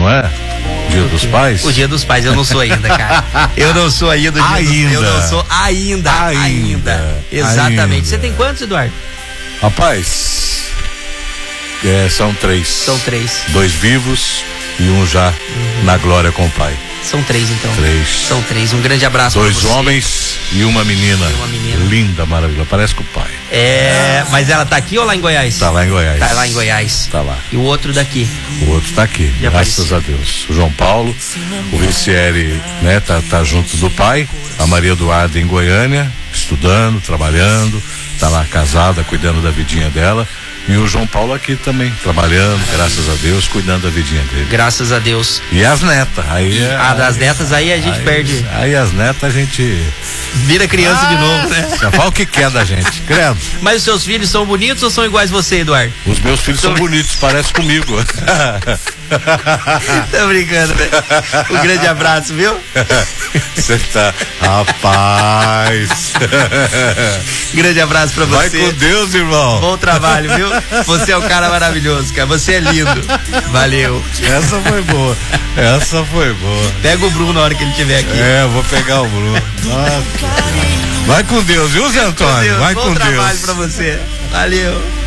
não é? Dia dos Pais? O Dia dos Pais, eu não sou ainda, cara. Eu não sou ainda o dia eu não sou ainda. Exatamente. Ainda. Você tem quantos, Eduardo? Rapaz, são 3. São 3. 2 vivos e um já na glória com o Pai. São 3, então. 3. São 3. Um grande abraço. 2 homens e uma menina. Linda, maravilhosa. Parece com o pai. Mas ela tá aqui ou lá em Goiás? Tá lá em Goiás. Tá lá em Goiás. Tá lá. E o outro daqui? O outro tá aqui, Já graças a Deus. O João Paulo, o Ricieri, né, tá junto do pai. A Maria Eduarda em Goiânia, estudando, trabalhando. Tá lá casada, cuidando da vidinha dela. E o João Paulo aqui também, trabalhando, graças a Deus, cuidando da vidinha dele. Graças a Deus. E as netas, das netas aí a gente perde. Aí as netas a gente vira criança de novo, né? Já fala o que quer da gente, credo. Mas os seus filhos são bonitos ou são iguais você, Eduardo? Os meus filhos são bonitos, parece comigo. Tô brincando, né? Um grande abraço, viu? Você tá, rapaz. Grande abraço pra você. Vai com Deus, irmão. Bom trabalho, viu? Você é um cara maravilhoso, cara. Você é lindo. Valeu. Essa foi boa. Pega o Bruno na hora que ele estiver aqui. Eu vou pegar o Bruno. Nossa. Vai com Deus, viu, Zé Antônio? Vai com Deus. Bom trabalho pra você. Valeu.